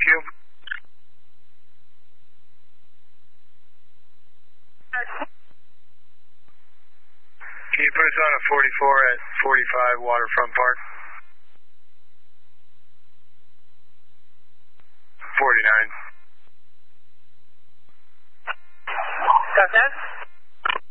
you. Can you put us on a 44 at 45 Waterfront Park? 49.